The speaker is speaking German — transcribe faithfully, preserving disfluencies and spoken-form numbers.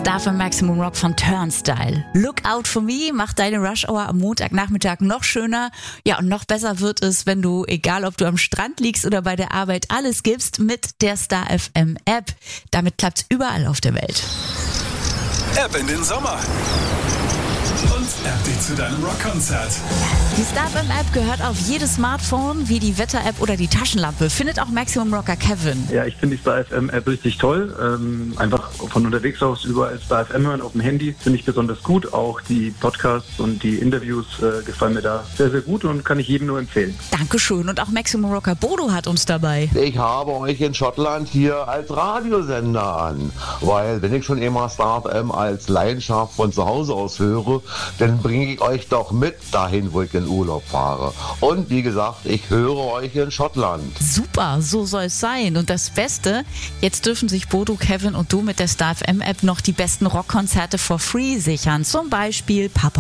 Star F M Maximum Rock von Turnstile. Look Out For Me macht deine Rush Hour am Montagnachmittag noch schöner. Ja, und noch besser wird es, wenn du, egal ob du am Strand liegst oder bei der Arbeit, alles gibst mit der Star F M App. Damit klappt's überall auf der Welt. App in den Sommer. Und App dich zu deinem Rockkonzert. Die Star F M App gehört auf jedes Smartphone, wie die Wetter-App oder die Taschenlampe. Findet auch Maximum Rocker Kevin. Ja, ich finde die Star F M App richtig toll. Ähm, einfach von unterwegs aus überall Star F M hören auf dem Handy finde ich besonders gut. Auch die Podcasts und die Interviews äh, gefallen mir da sehr, sehr gut und kann ich jedem nur empfehlen. Dankeschön. Und auch Maximum Rocker Bodo hat uns dabei. Ich habe euch in Schottland hier als Radiosender an, weil wenn ich schon immer Star F M als Leidenschaft von zu Hause aus höre, dann bringe ich euch doch mit dahin, wo ich in Urlaub fahre. Und wie gesagt, ich höre euch in Schottland. Super, so soll es sein. Und das Beste, jetzt dürfen sich Bodo, Kevin und du mit der Star F M App noch die besten Rockkonzerte for free sichern. Zum Beispiel Papa